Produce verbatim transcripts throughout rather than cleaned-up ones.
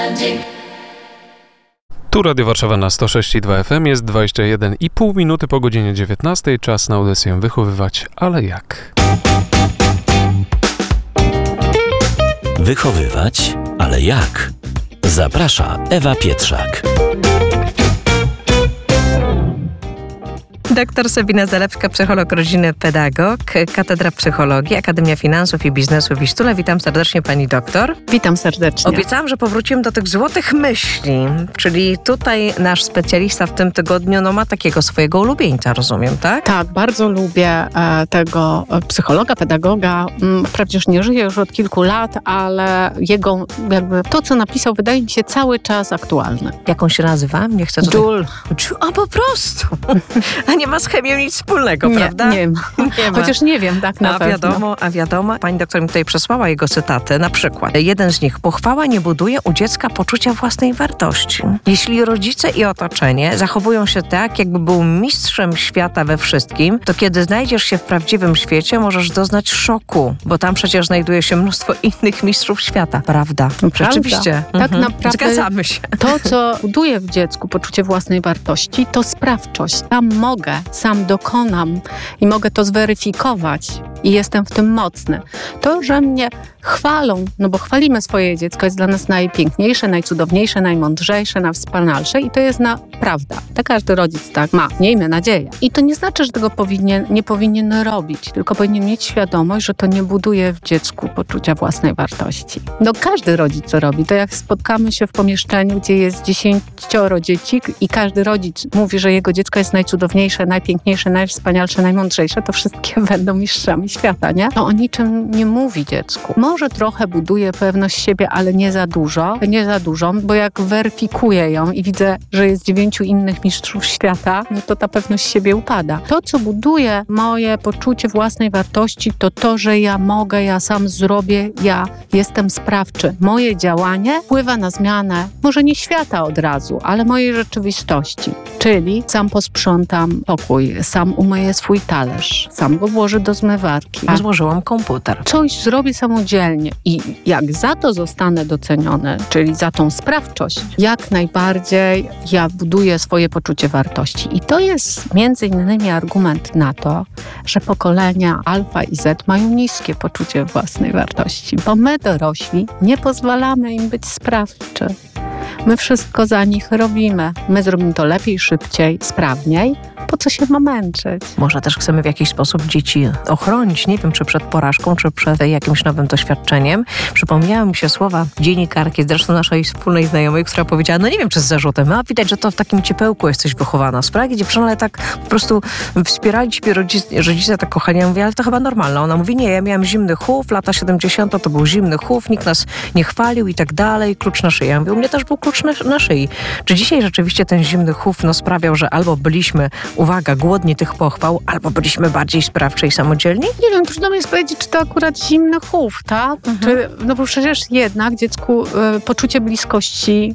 Tu Radio Warszawa na sto sześć i dwa F M, jest dwadzieścia jeden i pół minuty po godzinie dziewiętnastej. Czas na audycję Wychowywać, ale jak? Wychowywać, ale jak? Zaprasza Ewa Pietrzak. Doktor Sabina Zalewska, psycholog rodziny, pedagog, Katedra Psychologii, Akademia Finansów i Biznesu w Wistule. Witam serdecznie pani doktor. Witam serdecznie. Obiecałam, że powrócimy do tych złotych myśli, czyli tutaj nasz specjalista w tym tygodniu no, ma takiego swojego ulubieńca, rozumiem, tak? Tak, bardzo lubię e, tego psychologa, pedagoga. Wprawdzie już nie żyje już od kilku lat, ale jego jakby to, co napisał, wydaje mi się cały czas aktualne. Jak on się nazywa? Nie chcę tutaj... Joule. A po prostu. A nie ma z chemią nic wspólnego, nie, prawda? Nie ma. Nie ma. Chociaż nie wiem, tak na a pewno. Wiadomo, a wiadomo, pani doktor mi tutaj przesłała jego cytaty. Na przykład, jeden z nich. Pochwała nie buduje u dziecka poczucia własnej wartości. Jeśli rodzice i otoczenie zachowują się tak, jakby był mistrzem świata we wszystkim, to kiedy znajdziesz się w prawdziwym świecie, możesz doznać szoku, bo tam przecież znajduje się mnóstwo innych mistrzów świata. Prawda? Prawda. Rzeczywiście. Tak mhm. naprawdę Zgadzamy się. To, co buduje w dziecku poczucie własnej wartości, to sprawczość. Tam mogę, sam dokonam i mogę to zweryfikować i jestem w tym mocny. To, że mnie chwalą, no bo chwalimy swoje dziecko, jest dla nas najpiękniejsze, najcudowniejsze, najmądrzejsze, najwspanialsze i to jest na prawda. To każdy rodzic tak ma, miejmy nadzieję. I to nie znaczy, że tego powinien, nie powinien robić, tylko powinien mieć świadomość, że to nie buduje w dziecku poczucia własnej wartości. No każdy rodzic to robi. To jak spotkamy się w pomieszczeniu, gdzie jest dziesięcioro dzieci i każdy rodzic mówi, że jego dziecko jest najcudowniejsze, najpiękniejsze, najwspanialsze, najmądrzejsze, to wszystkie będą mistrzami świata, nie? To o niczym nie mówi dziecku. Może trochę buduje pewność siebie, ale nie za dużo, nie za dużo, bo jak weryfikuję ją i widzę, że jest dziewięciu innych mistrzów świata, no to ta pewność siebie upada. To, co buduje moje poczucie własnej wartości, to to, że ja mogę, ja sam zrobię, ja jestem sprawczy. Moje działanie wpływa na zmianę, może nie świata od razu, ale mojej rzeczywistości. Czyli sam posprzątam pokój, sam umyję swój talerz, sam go włożę do zmywarki. A złożyłam komputer. Coś zrobię samodzielnie i jak za to zostanę doceniony, czyli za tą sprawczość, jak najbardziej ja buduję swoje poczucie wartości. I to jest między innymi argument na to, że pokolenia Alfa i Z mają niskie poczucie własnej wartości, bo my dorośli nie pozwalamy im być sprawczy. My wszystko za nich robimy. My zrobimy to lepiej, szybciej, sprawniej. Po co się ma męczyć? Może też chcemy w jakiś sposób dzieci ochronić, nie wiem, czy przed porażką, czy przed jakimś nowym doświadczeniem. Przypomniały mi się słowa dziennikarki, zresztą naszej wspólnej znajomej, która powiedziała, no nie wiem, czy z zarzutem, a widać, że to w takim ciepełku jesteś wychowana. Sprawie dziewczyny, ale tak po prostu wspierali ciebie rodzice, rodzice tak kochani. Ja mówię, ale to chyba normalne. Ona mówi, nie, ja miałam zimny chów, lata siedemdziesiąte to był zimny chów, nikt nas nie chwalił i tak dalej, klucz na szyi. Ja mówię, u mnie też był klucz na, na szyi. Czy dzisiaj rzeczywiście ten zimny chów no, sprawiał, że albo byliśmy uwaga, głodni tych pochwał, albo byliśmy bardziej sprawczy i samodzielni? Nie wiem, trudno mi jest powiedzieć, czy to akurat zimny chów, tak? Mhm. Czy, no bo przecież jednak dziecku e, poczucie bliskości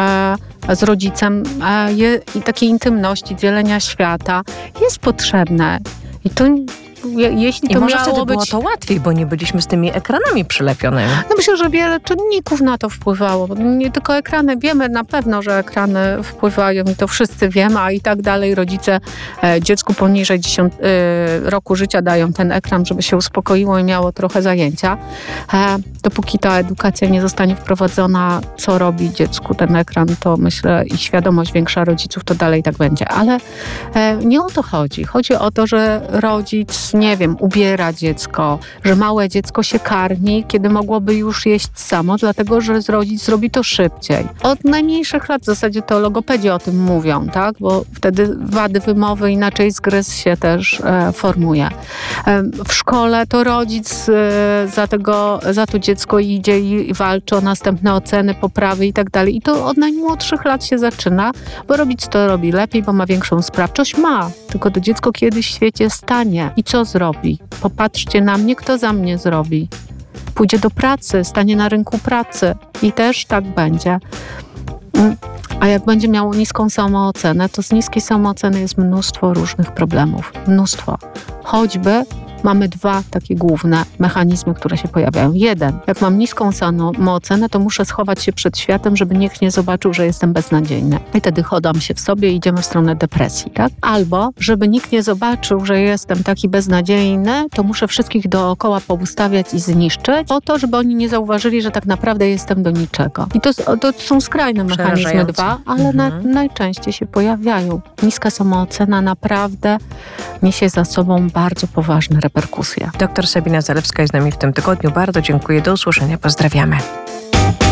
e, z rodzicem e, je, i takiej intymności, dzielenia świata jest potrzebne. I to Je, jeśli I to może miało wtedy być... było to łatwiej, bo nie byliśmy z tymi ekranami przylepionymi. No myślę, że wiele czynników na to wpływało. Nie tylko ekrany. Wiemy na pewno, że ekrany wpływają i to wszyscy wiemy, a i tak dalej rodzice e, dziecku poniżej dziesiąt, e, roku życia dają ten ekran, żeby się uspokoiło i miało trochę zajęcia. E, dopóki ta edukacja nie zostanie wprowadzona, co robi dziecku ten ekran, to myślę i świadomość większa rodziców, to dalej tak będzie. Ale e, nie o to chodzi. Chodzi o to, że rodzic nie wiem, ubiera dziecko, że małe dziecko się karmi, kiedy mogłoby już jeść samo, dlatego że rodzic zrobi to szybciej. Od najmniejszych lat w zasadzie to logopedzi o tym mówią, tak? Bo wtedy wady wymowy inaczej zgryz się też e, formuje. E, w szkole to rodzic e, za, tego, za to dziecko idzie i, i walczy o następne oceny, poprawy i tak dalej. I to od najmłodszych lat się zaczyna, bo rodzic to robi lepiej, bo ma większą sprawczość. Ma, tylko to dziecko kiedyś w świecie stanie. I co zrobi? Popatrzcie na mnie, kto za mnie zrobi. Pójdzie do pracy, stanie na rynku pracy i też tak będzie. A jak będzie miało niską samoocenę, to z niskiej samooceny jest mnóstwo różnych problemów. Mnóstwo. Choćby mamy dwa takie główne mechanizmy, które się pojawiają. Jeden, jak mam niską samoocenę, to muszę schować się przed światem, żeby nikt nie zobaczył, że jestem beznadziejny. I wtedy chodam się w sobie i idziemy w stronę depresji, tak? Albo, żeby nikt nie zobaczył, że jestem taki beznadziejny, to muszę wszystkich dookoła poustawiać i zniszczyć, po to, żeby oni nie zauważyli, że tak naprawdę jestem do niczego. I to, to są skrajne mechanizmy Przerażające. dwa, ale Mhm. na, najczęściej się pojawiają. Niska samoocena naprawdę niesie za sobą bardzo poważne reperkusje. Doktor Sabina Zalewska jest z nami w tym tygodniu. Bardzo dziękuję. Do usłyszenia. Pozdrawiamy.